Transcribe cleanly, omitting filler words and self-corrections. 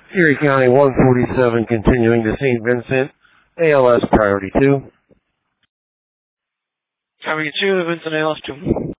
Erie County 147 continuing to St. Vincent, ALS priority 2. Copy 2, Vincent ALS 2.